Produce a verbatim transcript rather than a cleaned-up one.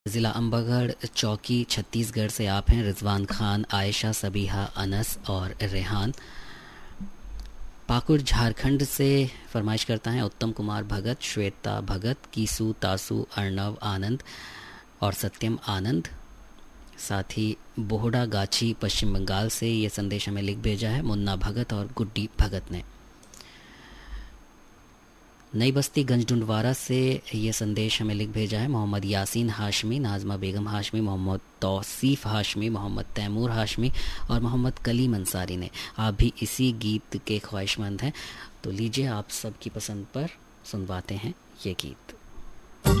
ज़िला अम्बागढ़ चौकी छत्तीसगढ़ से आप हैं रिजवान खान, आयशा, सबीहा, अनस और रेहान। पाकुड़ झारखंड से फरमाइश करता है उत्तम कुमार भगत, श्वेता भगत, कीसू, तासू, अर्णव आनंद और सत्यम आनंद। साथ ही बोहड़ा गाछी पश्चिम बंगाल से ये संदेश हमें लिख भेजा है मुन्ना भगत और गुड्डी भगत ने। नई बस्ती गंजडुंडवारा से ये संदेश हमें लिख भेजा है मोहम्मद यासीन हाशमी, नाजमा बेगम हाशमी, मोहम्मद तौसीफ़ हाशमी, मोहम्मद तैमूर हाशमी और मोहम्मद कलीम अंसारी ने। आप भी इसी गीत के ख्वाहिशमंद हैं तो लीजिए आप सबकी पसंद पर सुनवाते हैं ये गीत।